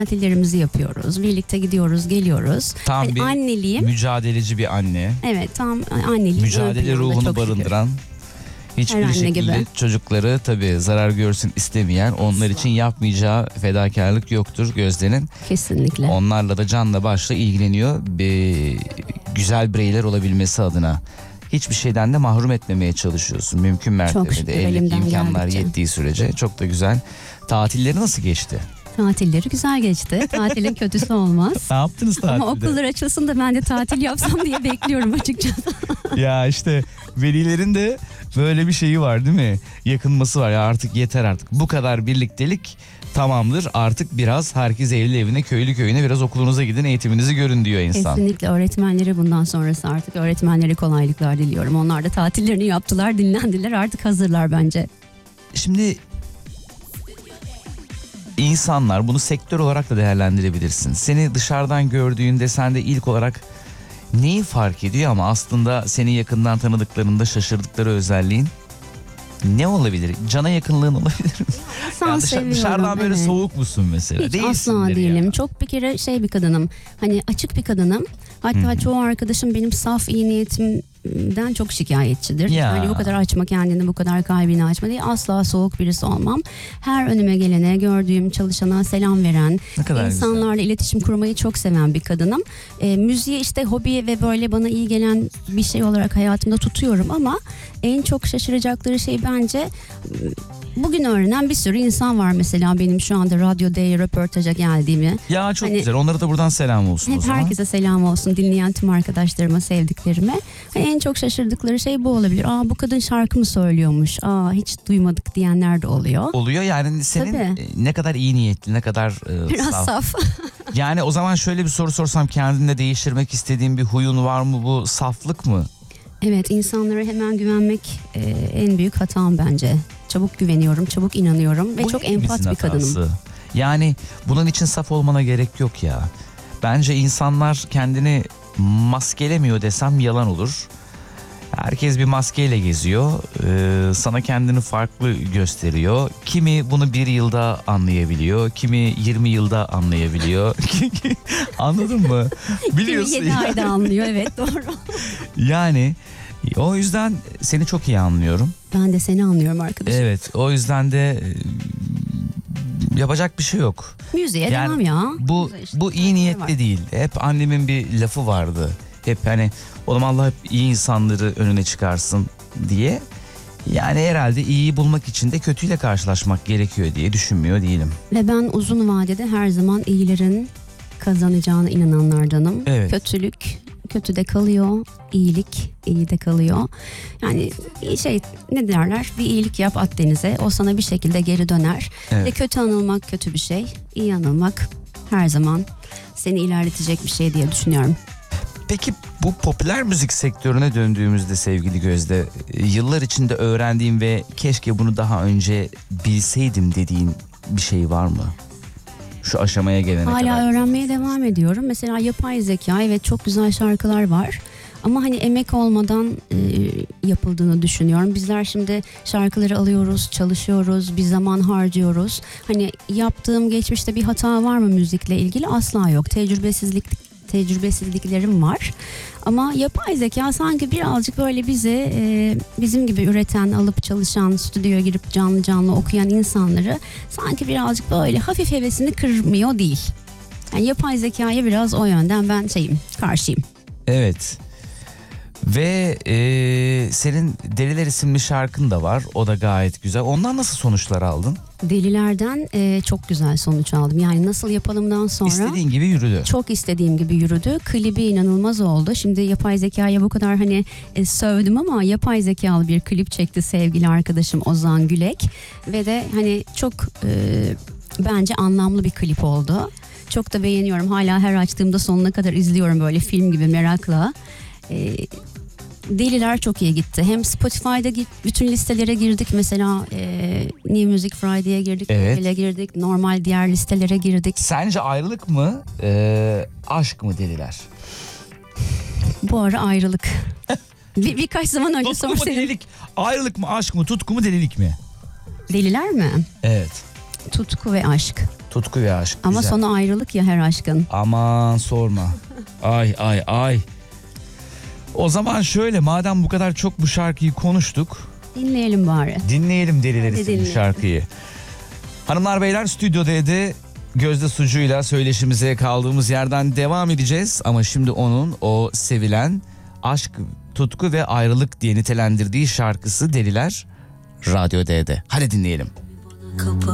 Tatillerimizi yapıyoruz. Birlikte gidiyoruz, geliyoruz. Tam Hani bir anneliğim. mücadeleci bir anne. Evet, tam anneliğim. Mücadele ruhunu barındıran. Hiçbir anne şekilde gibi. çocukları tabii zarar görsün istemeyen, onlar için yapmayacağı fedakarlık yoktur Gözde'nin. Kesinlikle. Onlarla da canla başla ilgileniyor. Bir güzel bireyler olabilmesi adına. Hiçbir şeyden de mahrum etmemeye çalışıyorsun. Mümkün Çok şükür, mertebede eldeki elimden imkanlar geldikçe. yettiği sürece. Çok da güzel. Tatilleri nasıl geçti? Tatilleri güzel geçti. Tatilin kötüsü olmaz. Ne yaptınız tatilde? Ama okullar açılsın da ben de tatil yapsam diye bekliyorum açıkçası. Ya işte velilerin de böyle bir şeyi var değil mi? Yakınması var ya, artık yeter artık. Bu kadar birliktelik tamamdır. Artık biraz herkes evli evine, köylü köyüne, biraz okulunuza gidin, eğitiminizi görün diyor insan. Kesinlikle öğretmenlere bundan sonrası artık öğretmenlere kolaylıklar diliyorum. Onlar da tatillerini yaptılar, dinlendiler, artık hazırlar bence. Şimdi insanlar bunu sektör olarak da değerlendirebilirsin. Seni dışarıdan gördüğünde sen de ilk olarak neyi fark ediyor, ama aslında seni yakından tanıdıklarında şaşırdıkları özelliğin ne olabilir? Cana yakınlığın olabilir mi? Yani dışarıdan böyle evet. soğuk musun mesela? Hiç Değilsindir asla değilim. ya. Çok bir kere bir kadınım. Hani açık bir kadınım. Hatta çoğu arkadaşım benim saf iyi niyetimden çok şikayetçidir. Ya. Hani bu kadar açma kendini, bu kadar kalbini açma diye, asla soğuk birisi olmam. Her önüme gelene, gördüğüm çalışana selam veren, Ne kadar insanlarla iletişim kurmayı çok seven bir kadınım. Müziği işte hobi ve böyle bana iyi gelen bir şey olarak hayatımda tutuyorum, ama en çok şaşıracakları şey bence bugün öğrenen bir sürü insan var mesela benim şu anda radyoda röportaja geldiğimi. Ya çok Hani güzel. Onlara da buradan selam olsun o hep zaman. herkese selam olsun, dinleyen tüm arkadaşlarıma, sevdiklerime. Hani en çok şaşırdıkları şey bu olabilir. Aa, bu kadın şarkı mı söylüyormuş? Aa, hiç duymadık diyenler de oluyor. Oluyor yani, senin Tabii. ne kadar iyi niyetli, ne kadar Biraz saf. Yani o zaman şöyle bir soru sorsam, kendinde değiştirmek istediğin bir huyun var mı? Bu saflık mı? Evet, insanlara hemen güvenmek en büyük hatam bence. Çabuk güveniyorum, çabuk inanıyorum ve Bu çok hepimizin empat bir kadınım. hatası. Yani bunun için saf olmana gerek yok ya. Bence insanlar kendini maskelemiyor desem yalan olur. Herkes bir maskeyle geziyor. Sana kendini farklı gösteriyor. Kimi bunu 1 yılda anlayabiliyor. Kimi 20 yılda anlayabiliyor. Anladın mı? Biliyorsun. Kimi 7 ayda anlıyor, evet doğru. Yani o yüzden seni çok iyi anlıyorum. Ben de seni anlıyorum arkadaşım. Evet, o yüzden de yapacak bir şey yok. Müziğe Yani devam ya. Bu Güzel işte. bu iyi niyetli değil. Hep annemin bir lafı vardı. Hep hani oğlum, Allah hep iyi insanları önüne çıkarsın diye. Yani herhalde iyiyi bulmak için de kötüyle karşılaşmak gerekiyor diye düşünmüyor değilim. Ve ben uzun vadede her zaman iyilerin kazanacağına inananlardanım. Evet. Kötülük kötüde kalıyor, iyilik iyide kalıyor. Yani ne derler? Bir iyilik yap, at denize. O sana bir şekilde geri döner. Evet. Ve kötü anılmak kötü bir şey. İyi anılmak her zaman seni ilerletecek bir şey diye düşünüyorum. Peki bu popüler müzik sektörüne döndüğümüzde sevgili Gözde, yıllar içinde öğrendiğin ve keşke bunu daha önce bilseydim dediğin bir şey var mı? Şu aşamaya gelene kadar. Hala öğrenmeye devam ediyorum. Mesela yapay zeka, evet çok güzel şarkılar var. Ama hani emek olmadan yapıldığını düşünüyorum. Bizler şimdi şarkıları alıyoruz, çalışıyoruz, bir zaman harcıyoruz. Hani yaptığım geçmişte bir hata var mı müzikle ilgili? Asla yok. Tecrübesizliklerim var. Ama yapay zeka sanki birazcık böyle bizi bizim gibi üreten, alıp çalışan, stüdyoya girip canlı canlı okuyan insanları sanki birazcık böyle hafif hevesini kırmıyor değil. Yani yapay zekaya biraz o yönden ben karşıyım. Evet. Ve senin Deliler isimli şarkın da var. O da gayet güzel. Ondan nasıl sonuçlar aldın? Delilerden çok güzel sonuç aldım. Yani nasıl yapalımdan sonra İstediğin gibi yürüdü. çok istediğim gibi yürüdü. Klibi inanılmaz oldu. Şimdi yapay zekaya bu kadar sövdüm ama yapay zekalı bir klip çekti sevgili arkadaşım Ozan Gülek. Ve de çok bence anlamlı bir klip oldu. Çok da beğeniyorum. Hala her açtığımda sonuna kadar izliyorum böyle film gibi merakla. Deliler çok iyi gitti. Hem Spotify'da bütün listelere girdik. Mesela New Music Friday'e girdik. Evet. Google'e girdik. Normal diğer listelere girdik. Sence ayrılık mı, aşk mı Deliler? Bu ara ayrılık. Birkaç zaman önce Tutku mu sorsaydım. delilik? Ayrılık mı, aşk mı? Tutku mu, delilik mi? Deliler mi? Evet. Tutku ve aşk. Tutku ve aşk. Ama güzel. sonu ayrılık ya her aşkın. Aman sorma. Ay ay ay. O zaman şöyle, madem bu kadar çok bu şarkıyı konuştuk, Dinleyelim bari. dinleyelim Deliler Hadi isimli dinleyelim. şarkıyı. Hanımlar beyler, Stüdyo D'de Gözde Sucu'yla söyleşimize kaldığımız yerden devam edeceğiz. Ama şimdi onun o sevilen aşk, tutku ve ayrılık diye nitelendirdiği şarkısı Deliler Radyo D'de. Hadi dinleyelim.